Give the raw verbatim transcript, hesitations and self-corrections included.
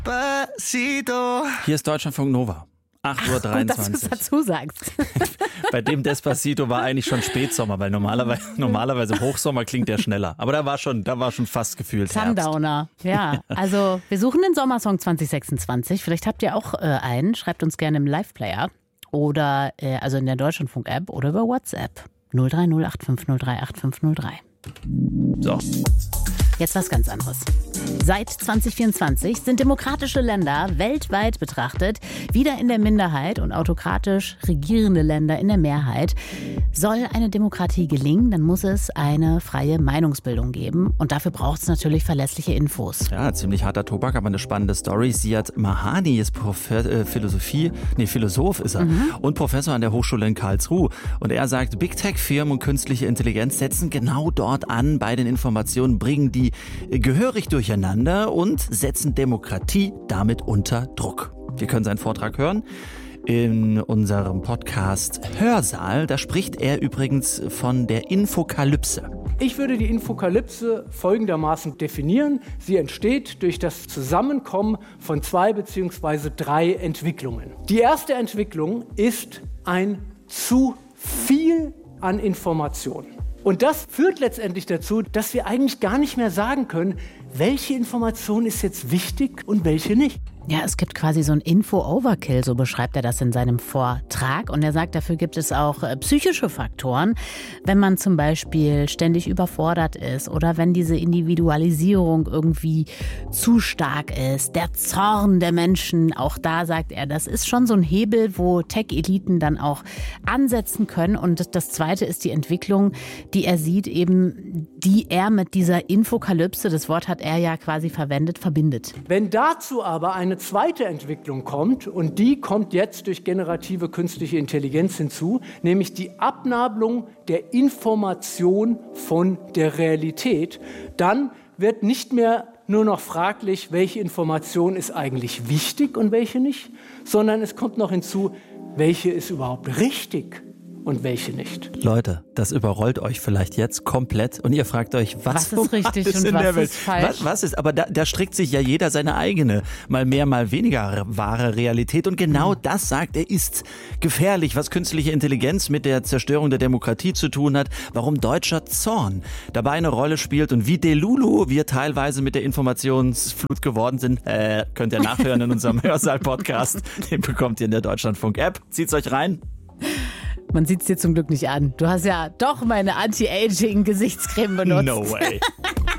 Despacito. Hier ist Deutschlandfunk Nova. acht Uhr dreiundzwanzig. Ach, gut, dass du es dazu sagst. Bei dem Despacito war eigentlich schon Spätsommer, weil normalerweise, normalerweise im Hochsommer klingt der schneller. Aber da war schon, da war schon fast gefühlt Herbst. Sundowner, ja. Also wir suchen den Sommersong zwanzig sechsundzwanzig. Vielleicht habt ihr auch äh, einen. Schreibt uns gerne im Live-Player oder äh, also in der Deutschlandfunk-App oder über WhatsApp. null drei null acht fünf null drei acht fünf null drei. So. Jetzt was ganz anderes. Seit zwanzig vierundzwanzig sind demokratische Länder weltweit betrachtet wieder in der Minderheit und autokratisch regierende Länder in der Mehrheit. Soll eine Demokratie gelingen, dann muss es eine freie Meinungsbildung geben. Und dafür braucht es natürlich verlässliche Infos. Ja, ziemlich harter Tobak, aber eine spannende Story. Ziad Mahani ist Profe- äh, Philosophie, nee, Philosoph ist er Mhm. und Professor an der Hochschule in Karlsruhe. Und er sagt, Big Tech-Firmen und künstliche Intelligenz setzen genau dort an bei den Informationen, bringen die gehörig durcheinander und setzen Demokratie damit unter Druck. Wir können seinen Vortrag hören in unserem Podcast Hörsaal. Da spricht er übrigens von der Infokalypse. Ich würde die Infokalypse folgendermaßen definieren. Sie entsteht durch das Zusammenkommen von zwei bzw. drei Entwicklungen. Die erste Entwicklung ist ein zu viel an Informationen. Und das führt letztendlich dazu, dass wir eigentlich gar nicht mehr sagen können, welche Information ist jetzt wichtig und welche nicht. Ja, es gibt quasi so ein Info-Overkill, so beschreibt er das in seinem Vortrag. Und er sagt, dafür gibt es auch äh, psychische Faktoren. Wenn man zum Beispiel ständig überfordert ist oder wenn diese Individualisierung irgendwie zu stark ist, der Zorn der Menschen, auch da sagt er, das ist schon so ein Hebel, wo Tech-Eliten dann auch ansetzen können. Und das Zweite ist die Entwicklung, die er sieht, eben die er mit dieser Infokalypse, das Wort hat er ja quasi verwendet, verbindet. Wenn dazu aber eine zweite Entwicklung kommt, und die kommt jetzt durch generative künstliche Intelligenz hinzu, nämlich die Abnabelung der Information von der Realität, dann wird nicht mehr nur noch fraglich, welche Information ist eigentlich wichtig und welche nicht, sondern es kommt noch hinzu, welche ist überhaupt richtig und welche nicht. Leute, das überrollt euch vielleicht jetzt komplett und ihr fragt euch, was, Was ist richtig ist und in was der Welt? ist falsch? Was, was ist, aber da, da strickt sich ja jeder seine eigene, mal mehr, mal weniger wahre Realität und genau das, sagt er, ist gefährlich, was künstliche Intelligenz mit der Zerstörung der Demokratie zu tun hat, warum deutscher Zorn dabei eine Rolle spielt und wie Delulu wir teilweise mit der Informationsflut geworden sind, äh, könnt ihr nachhören in unserem Hörsaal-Podcast, den bekommt ihr in der Deutschlandfunk-App. Zieht's euch rein. Man sieht es dir zum Glück nicht an. Du hast ja doch meine Anti-Aging-Gesichtscreme benutzt. No way.